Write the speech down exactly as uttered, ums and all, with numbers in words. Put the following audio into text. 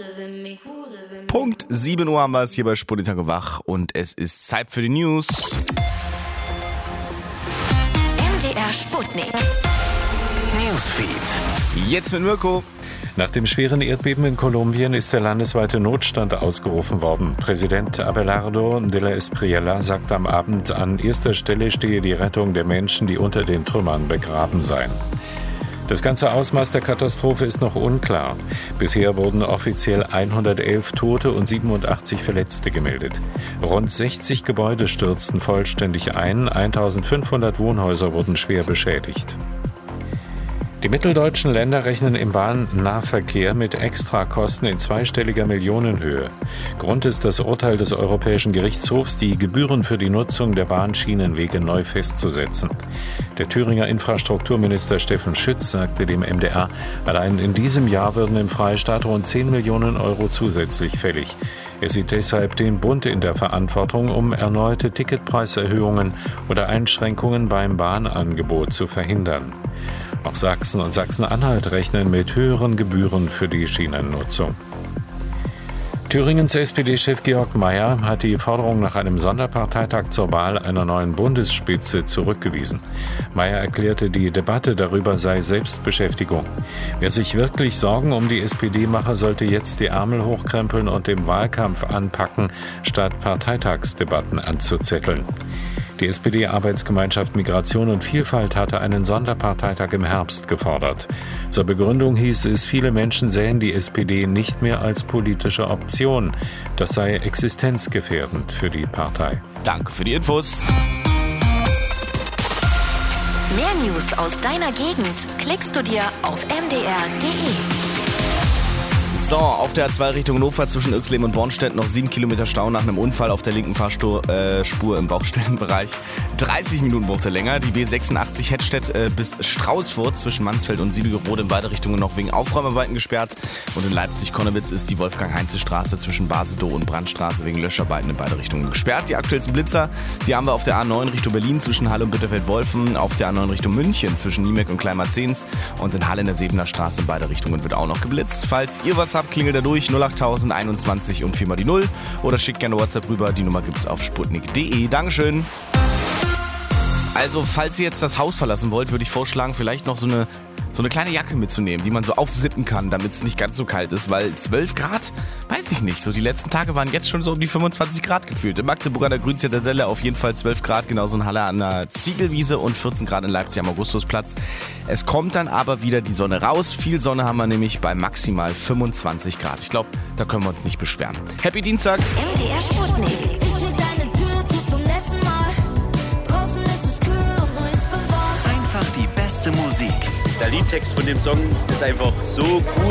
Punkt sieben Uhr haben wir es hier bei Sputnik wach und es ist Zeit für die News. M D R Sputnik Newsfeed. Jetzt mit Mirko. Nach dem schweren Erdbeben in Kolumbien ist der landesweite Notstand ausgerufen worden. Präsident Abelardo de la Espriella sagte am Abend, an erster Stelle stehe die Rettung der Menschen, die unter den Trümmern begraben seien. Das ganze Ausmaß der Katastrophe ist noch unklar. Bisher wurden offiziell hundertelf Tote und siebenundachtzig Verletzte gemeldet. Rund sechzig Gebäude stürzten vollständig ein, eintausendfünfhundert Wohnhäuser wurden schwer beschädigt. Die mitteldeutschen Länder rechnen im Bahnnahverkehr mit Extrakosten in zweistelliger Millionenhöhe. Grund ist das Urteil des Europäischen Gerichtshofs, die Gebühren für die Nutzung der Bahnschienenwege neu festzusetzen. Der Thüringer Infrastrukturminister Steffen Schütz sagte dem M D R, allein in diesem Jahr würden im Freistaat rund zehn Millionen Euro zusätzlich fällig. Er sieht deshalb den Bund in der Verantwortung, um erneute Ticketpreiserhöhungen oder Einschränkungen beim Bahnangebot zu verhindern. Auch Sachsen und Sachsen-Anhalt rechnen mit höheren Gebühren für die Schienennutzung. Thüringens S P D-Chef Georg Mayer hat die Forderung nach einem Sonderparteitag zur Wahl einer neuen Bundesspitze zurückgewiesen. Mayer erklärte, die Debatte darüber sei Selbstbeschäftigung. Wer sich wirklich Sorgen um die S P D mache, sollte jetzt die Ärmel hochkrempeln und den Wahlkampf anpacken, statt Parteitagsdebatten anzuzetteln. Die S P D-Arbeitsgemeinschaft Migration und Vielfalt hatte einen Sonderparteitag im Herbst gefordert. Zur Begründung hieß es, viele Menschen sähen die S P D nicht mehr als politische Option. Das sei existenzgefährdend für die Partei. Danke für die Infos. Mehr News aus deiner Gegend klickst du dir auf m d r punkt d e. So, auf der A zwei Richtung Hannover zwischen Irxleben und Bornstedt noch sieben Kilometer Stau nach einem Unfall auf der linken Fahrspur äh, Spur im Baustellenbereich. dreißig Minuten braucht er länger. Die B sechsundachtzig Hettstedt äh, bis Straußfurt zwischen Mansfeld und Siedelgerode in beide Richtungen noch wegen Aufräumarbeiten gesperrt. Und in Leipzig-Konnewitz ist die Wolfgang-Heinze-Straße zwischen Basedow und Brandstraße wegen Löscharbeiten in beide Richtungen gesperrt. Die aktuellsten Blitzer, die haben wir auf der A neun Richtung Berlin zwischen Halle und Bitterfeld-Wolfen, auf der A neun Richtung München zwischen Niemek und Kleinmarzens und in Halle in der Sebener Straße in beide Richtungen wird auch noch geblitzt. Falls ihr was habt, klingelt da durch null achttausend einundzwanzig und viermal die null oder schickt gerne WhatsApp rüber, die Nummer gibt's auf sputnik punkt d e. Dankeschön. Also, falls ihr jetzt das Haus verlassen wollt, würde ich vorschlagen, vielleicht noch so eine, so eine kleine Jacke mitzunehmen, die man so aufsippen kann, damit es nicht ganz so kalt ist, weil zwölf Grad, weiß ich nicht, so die letzten Tage waren jetzt schon so um die fünfundzwanzig Grad gefühlt. In Magdeburg an der Grünzitadelle auf jeden Fall zwölf Grad, genauso in Halle an der Ziegelwiese und vierzehn Grad in Leipzig am Augustusplatz. Es kommt dann aber wieder die Sonne raus, viel Sonne haben wir nämlich bei maximal fünfundzwanzig Grad. Ich glaube, da können wir uns nicht beschweren. Happy Dienstag! M D R Sputnik. Die beste Musik. Der Liedtext von dem Song ist einfach so gut.